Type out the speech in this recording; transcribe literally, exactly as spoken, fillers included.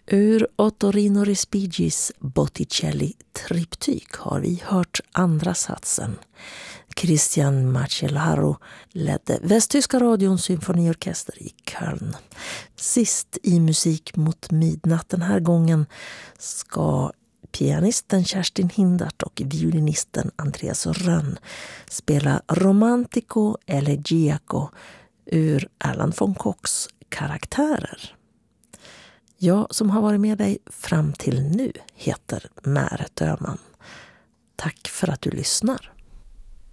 Ur Ottorino Respigis Botticelli-triptyk har vi hört andra satsen. Christian Macellaro ledde Västtyska radions symfoniorkester i Köln. Sist i Musik mot midnatt den här gången ska pianisten Kerstin Hindart och violinisten Andreas Rönn spela Romantico Elegiaco ur Erland von Kochs karaktärer. Jag som har varit med dig fram till nu heter Märet Öhman. Tack för att du lyssnar.